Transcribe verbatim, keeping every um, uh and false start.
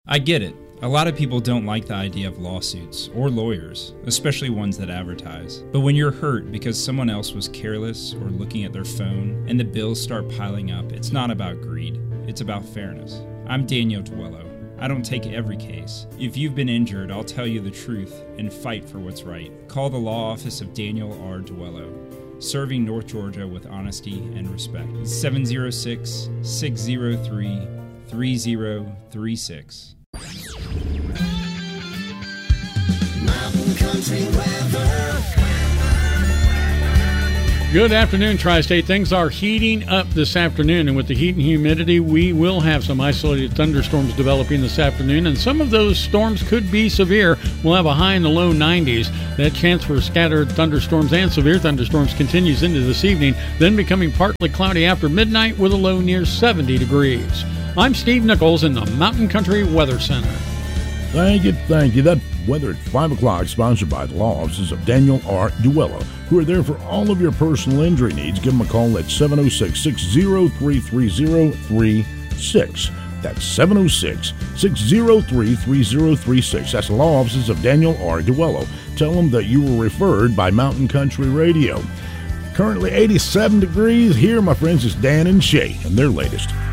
I get it. A lot of people don't like the idea of lawsuits or lawyers, especially ones that advertise. But when you're hurt because someone else was careless or looking at their phone and the bills start piling up, it's not about greed. It's about fairness. I'm Daniel Duello. I don't take every case. If you've been injured, I'll tell you the truth and fight for what's right. Call the law office of Daniel R. Duello, serving North Georgia with honesty and respect. It's seven oh six, six oh three, three oh three six. Mountain Country weather. Good afternoon, Tri-State. Things are heating up this afternoon, and with the heat and humidity, we will have some isolated thunderstorms developing this afternoon, and some of those storms could be severe. We'll have a high in the low nineties. That chance for scattered thunderstorms and severe thunderstorms continues into this evening, then becoming partly cloudy after midnight with a low near seventy degrees. I'm Steve Nichols in the Mountain Country Weather Center. Thank you, thank you. That weather at five o'clock, sponsored by the law offices of Daniel R. Duello, who are there for all of your personal injury needs. Give them a call at seven oh six, six oh three, three oh three six. That's seven oh six, six oh three, three oh three six. That's the law offices of Daniel R. Duello. Tell them that you were referred by Mountain Country Radio. Currently eighty-seven degrees. Here, my friends, is Dan and Shay and their latest.